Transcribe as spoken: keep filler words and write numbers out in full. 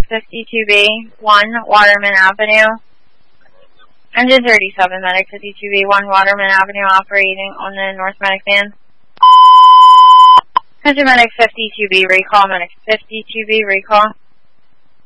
fifty-two B, one Waterman Avenue. Engine thirty-seven, Medic fifty-two B, one Waterman Avenue, operating on the North Medic van. Engine Medic fifty-two B, recall, Medic fifty-two B, recall.